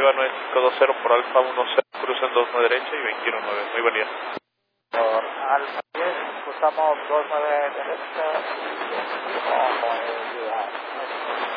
arriba 9520 por Alfa 10, crucen 29 derecha y 219, muy buen día. Por Alfa 10, cruzamos 29 derecha,